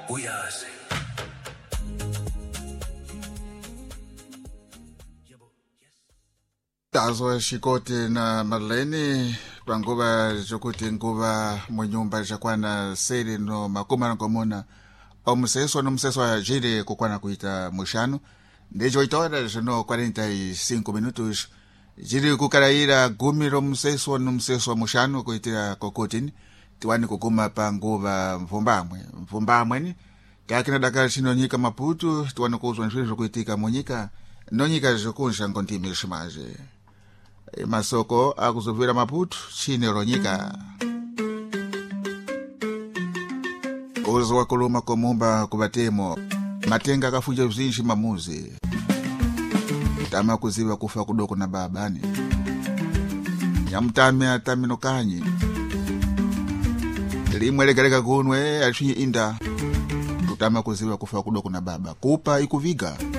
uyazi. Tazo Shikote na Marlene panguva zokuti nguva munyumba zakwana seri no makuma komuna omuseso no museso ajiri kukwana kuita mushano ndejo itora zino 45 minutos jiri kukaraira gumiro museso no museso mushano kuitira kokotini tiwani kukuma panguva mvumbamwe ni kakina Dakar sinonyika Maputo tiwani kuzwa nshirizo kuitika munyika nonyika zokunsha ngontimi shimaje masoko akuzuvira Maputo chine ronyika uzwa kuluma komumba kubatemo matenga kafunja uzinshi mamuzi tama kuziva kufa kudoko na babani nyamutame atamino kanyi limwelegarega kunwe ashinyi inda tutama kuziva kufa kudoko na baba kupa ikuviga